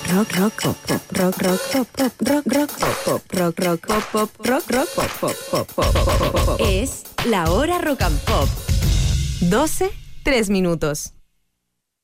Rock, rock, pop, pop, rock, rock, pop, pop, rock, rock, pop, pop, rock, rock, pop, pop, rock, rock, pop, pop, pop, pop, pop, pop. Es la hora rock and pop. 12, 3 minutos.